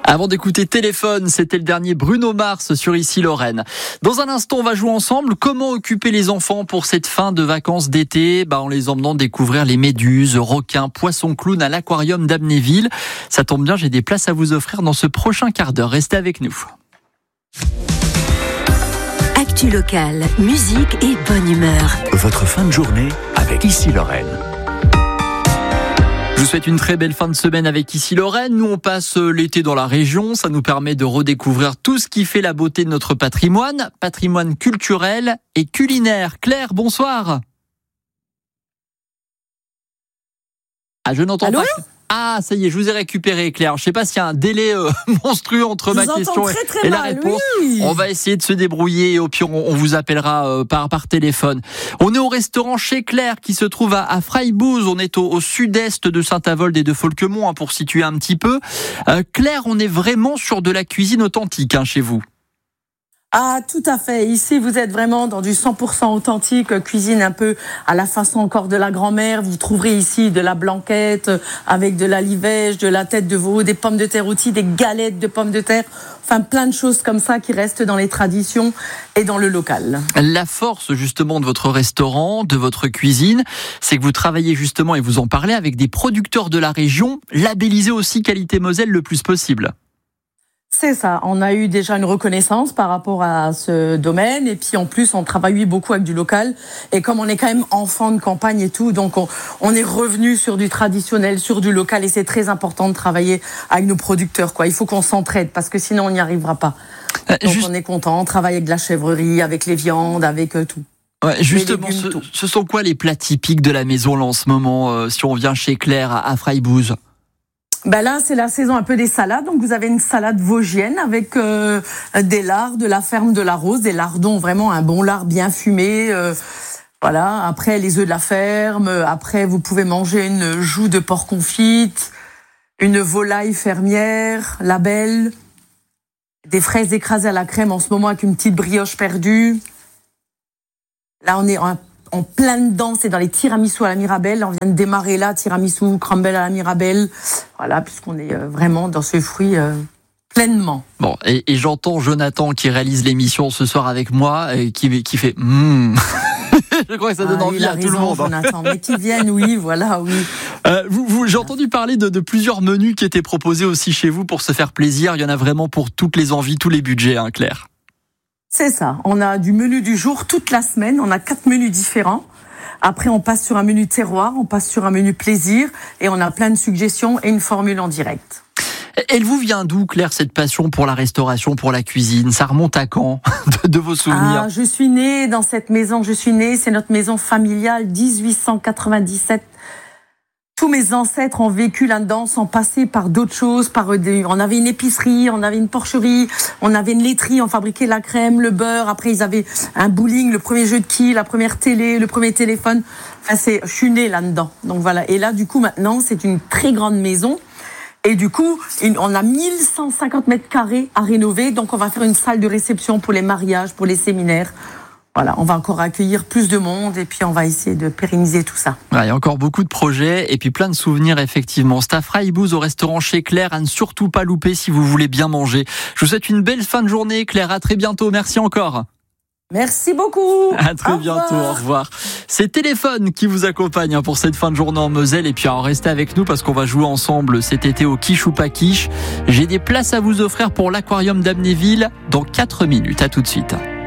Avant d'écouter Téléphone, c'était le dernier Bruno Mars sur Ici Lorraine. Dans un instant, on va jouer ensemble. Comment occuper les enfants pour cette fin de vacances d'été ? En les emmenant découvrir les méduses, requins, poissons clowns à l'aquarium d'Amnéville. Ça tombe bien, j'ai des places à vous offrir dans ce prochain quart d'heure. Restez avec nous. Actu locale, musique et bonne humeur. Votre fin de journée avec Ici Lorraine. Je vous souhaite une très belle fin de semaine avec Ici Lorraine. Nous, on passe l'été dans la région. Ça nous permet de redécouvrir tout ce qui fait la beauté de notre patrimoine culturel et culinaire. Claire, bonsoir. Ah, je n'entends pas. Ah, ça y est, je vous ai récupéré, Claire. Je ne sais pas s'il y a un délai monstrueux entre ma question et la réponse. Oui. On va essayer de se débrouiller et au pire, on vous appellera par téléphone. On est au restaurant Chez Claire qui se trouve à Freibouz. On est au sud-est de Saint-Avold et de Folquemont, pour situer un petit peu. Claire, on est vraiment sur de la cuisine authentique chez vous. Ah, tout à fait. Ici, vous êtes vraiment dans du 100% authentique, cuisine un peu à la façon encore de la grand-mère. Vous trouverez ici de la blanquette avec de la livèche, de la tête de veau, des pommes de terre rôties, des galettes de pommes de terre. Enfin, plein de choses comme ça qui restent dans les traditions et dans le local. La force, justement, de votre restaurant, de votre cuisine, c'est que vous travaillez justement, et vous en parlez, avec des producteurs de la région, labellisés aussi qualité Moselle le plus possible. C'est ça, on a eu déjà une reconnaissance par rapport à ce domaine et puis en plus on travaille beaucoup avec du local et comme on est quand même enfant de campagne et tout, donc on est revenu sur du traditionnel, sur du local et c'est très important de travailler avec nos producteurs. Il faut qu'on s'entraide parce que sinon on n'y arrivera pas. Donc on est content, on travaille avec de la chèvrerie, avec les viandes, avec tout. Ouais, justement, ce sont quoi les plats typiques de la maison là en ce moment si on vient chez Claire à Freibouz ? Là, c'est la saison un peu des salades. Donc, vous avez une salade vosgienne avec des lards de la ferme de la Rose, des lardons, vraiment un bon lard bien fumé. Voilà. Après, les œufs de la ferme. Après, vous pouvez manger une joue de porc confite, une volaille fermière, la belle, des fraises écrasées à la crème en ce moment avec une petite brioche perdue. Là, on est en plein dedans, c'est dans les tiramisu à la Mirabelle. On vient de démarrer là, tiramisu, crumble à la Mirabelle. Voilà, puisqu'on est vraiment dans ce fruit pleinement. Bon, et j'entends Jonathan qui réalise l'émission ce soir avec moi et qui fait Je crois que ça donne envie à tout le monde. Jonathan, mais qui viennent, oui, voilà, oui. J'ai entendu parler de plusieurs menus qui étaient proposés aussi chez vous pour se faire plaisir. Il y en a vraiment pour toutes les envies, tous les budgets, Claire. C'est ça. On a du menu du jour toute la semaine. On a 4 menus différents. Après, on passe sur un menu terroir, on passe sur un menu plaisir et on a plein de suggestions et une formule en direct. Elle vous vient d'où, Claire, cette passion pour la restauration, pour la cuisine ? Ça remonte à quand, de vos souvenirs ? Je suis née dans cette maison. C'est notre maison familiale, 1897. Tous mes ancêtres ont vécu là-dedans sans passer par d'autres choses. On avait une épicerie, on avait une porcherie, on avait une laiterie, on fabriquait la crème, le beurre. Après, ils avaient un bowling, le premier jeu de quilles, la première télé, le premier téléphone. Je suis née là-dedans. Donc voilà. Et là, du coup, maintenant, c'est une très grande maison. Et du coup, on a 1150 mètres carrés à rénover. Donc, on va faire une salle de réception pour les mariages, pour les séminaires. Voilà, on va encore accueillir plus de monde et puis on va essayer de pérenniser tout ça. Il y a encore beaucoup de projets et puis plein de souvenirs, effectivement. C'est à Freibouz au restaurant Chez Claire, à ne surtout pas louper si vous voulez bien manger. Je vous souhaite une belle fin de journée, Claire. À très bientôt. Merci encore. Merci beaucoup. À très bientôt. Au revoir. C'est Téléphone qui vous accompagne pour cette fin de journée en Moselle. Et puis, restez avec nous parce qu'on va jouer ensemble cet été au Quiche ou pas Quiche. J'ai des places à vous offrir pour l'aquarium d'Amnéville dans 4 minutes. À tout de suite.